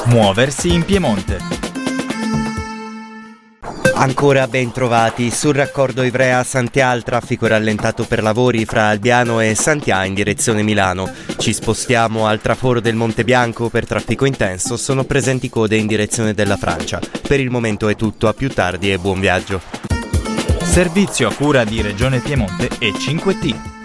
Muoversi in Piemonte. Ancora ben trovati. Sul raccordo Ivrea-Santià il traffico è rallentato per lavori fra Albiano e Santià in direzione Milano. Ci spostiamo al traforo del Monte Bianco per traffico intenso, sono presenti code in direzione della Francia. Per il momento è tutto, a più tardi e buon viaggio. Servizio a cura di Regione Piemonte e 5T.